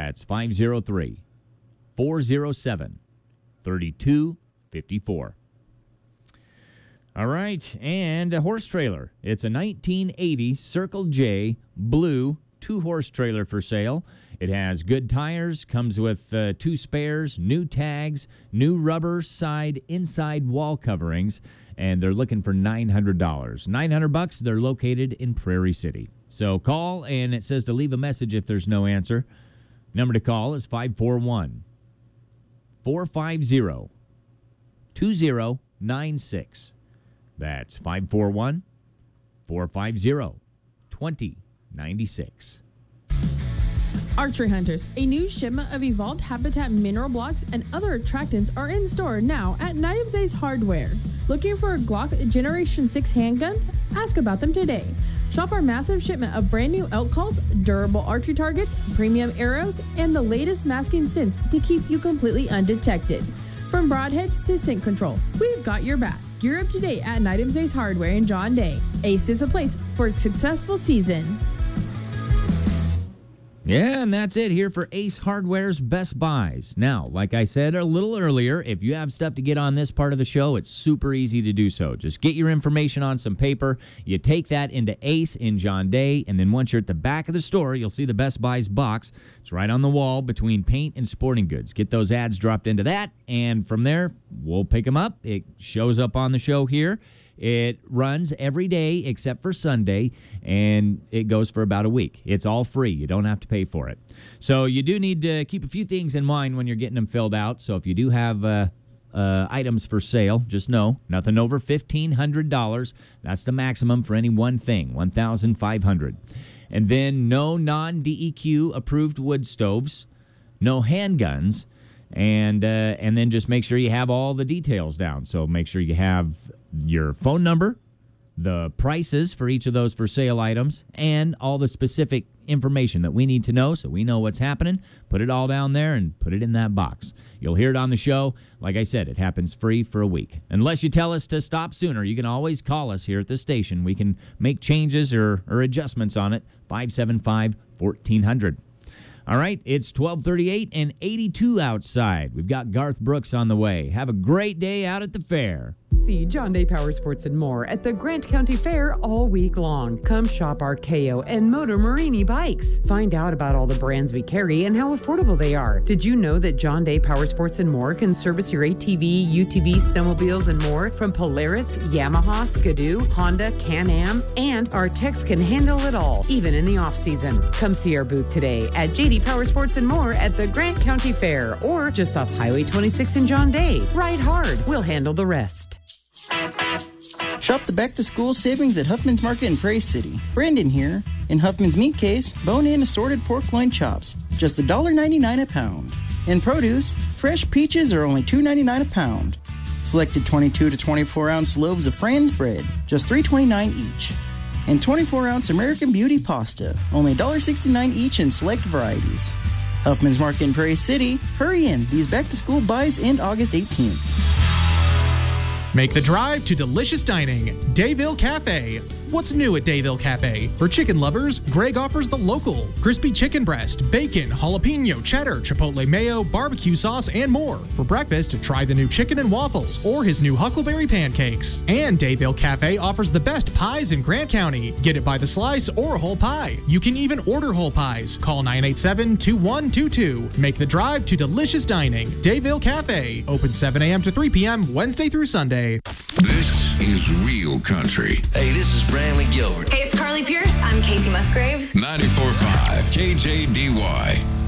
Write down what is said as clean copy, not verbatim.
That's 503-407-3254. All right, and a horse trailer. It's a 1980 Circle J blue 2-horse trailer for sale. It has good tires, comes with 2 spares, new tags, new rubber inside wall coverings, and they're looking for $900. $900. They're located in Prairie City. So call, and it says to leave a message if there's no answer. Number to call is 541-450-2096. That's 541-450-2096. Archery Hunters, a new shipment of evolved habitat mineral blocks and other attractants are in store now at Night Ace Hardware. Looking for Glock Generation 6 handguns? Ask about them today. Shop our massive shipment of brand new elk calls, durable archery targets, premium arrows, and the latest masking scents to keep you completely undetected. From broadheads to scent control, we've got your back. Gear up today at Night Ace Hardware in John Day. Ace is a place for a successful season. Yeah, and that's it here for Ace Hardware's Best Buys. Now, like I said a little earlier, if you have stuff to get on this part of the show, it's super easy to do so. Just get your information on some paper. You take that into Ace in John Day, and then once you're at the back of the store, you'll see the Best Buys box. It's right on the wall between paint and sporting goods. Get those ads dropped into that, and from there, we'll pick them up. It shows up on the show here. It runs every day except for Sunday, and it goes for about a week. It's all free. You don't have to pay for it. So you do need to keep a few things in mind when you're getting them filled out. So if you do have items for sale, just know nothing over $1,500. That's the maximum for any one thing, $1,500. And then no non-DEQ approved wood stoves, no handguns, and then just make sure you have all the details down. So make sure you have your phone number, the prices for each of those for sale items, and all the specific information that we need to know so we know what's happening. Put it all down there and put it in that box. You'll hear it on the show. Like I said, it happens free for a week. Unless you tell us to stop sooner, you can always call us here at the station. We can make changes or adjustments on it. 575-1400. All right, it's 12:38 and 82 outside. We've got Garth Brooks on the way. Have a great day out at the fair. See John Day Power Sports and more at the Grant County Fair all week long. Come shop our KO and Moto Marini bikes. Find out about all the brands we carry and how affordable they are. Did you know that John Day Power Sports and more can service your ATV, UTV, snowmobiles, and more from Polaris, Yamaha, Skidoo, Honda, Can-Am, and our techs can handle it all, even in the off-season. Come see our booth today at JD Power Sports and more at the Grant County Fair or just off Highway 26 in John Day. Ride hard. We'll handle the rest. Shop the back-to-school savings at Huffman's Market in Prairie City. Brandon here. In Huffman's Meat Case, bone-in assorted pork loin chops, just $1.99 a pound. In produce, fresh peaches are only $2.99 a pound. Selected 22 to 24-ounce loaves of Fran's bread, just $3.29 each. And 24-ounce American Beauty pasta, only $1.69 each in select varieties. Huffman's Market in Prairie City. Hurry in. These back-to-school buys end August 18th. Make the drive to delicious dining, Dayville Cafe. What's new at Dayville Cafe? For chicken lovers, Greg offers the local crispy chicken breast, bacon, jalapeno, cheddar, chipotle mayo, barbecue sauce, and more. For breakfast, try the new chicken and waffles or his new huckleberry pancakes. And Dayville Cafe offers the best pies in Grant County. Get it by the slice or whole pie. You can even order whole pies. Call 987-2122. Make the drive to delicious dining, Dayville Cafe. Open 7 a.m. to 3 p.m. Wednesday through Sunday. This is Real Country. Hey, this is Brantley Gilbert. Hey, it's Carly Pierce. I'm Casey Musgraves. 94.5 KJDY.